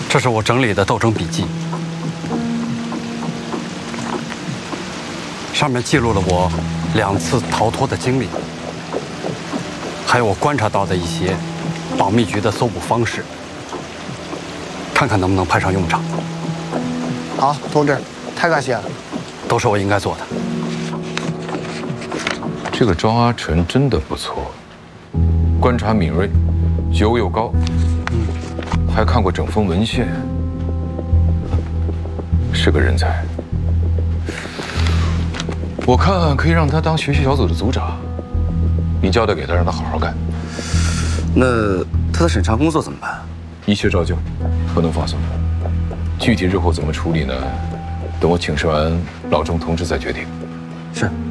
这是我整理的斗争笔记，上面记录了我2次逃脱的经历，还有我观察到的一些保密局的搜捕方式，看看能不能派上用场。 好，同志，太感谢了， 都是我应该做的。 这个庄阿成真的不错，观察敏锐，觉悟又高，还看过整封文献，是个人才。我看可以让他当学习小组的组长，你交代给他，让他好好干。 那他的审查工作怎么办？ 一切照旧，不能放松。具体日后怎么处理呢？等我请示完老钟同志再决定。 是。